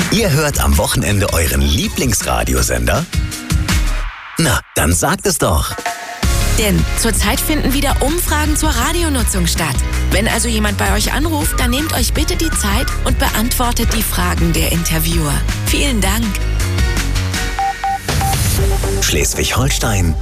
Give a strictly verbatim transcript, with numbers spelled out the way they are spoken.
Ihr hört am Wochenende euren Lieblingsradiosender? Na, dann sagt es doch. Denn zurzeit finden wieder Umfragen zur Radionutzung statt. Wenn also jemand bei euch anruft, dann nehmt euch bitte die Zeit und beantwortet die Fragen der Interviewer. Vielen Dank. Schleswig-Holstein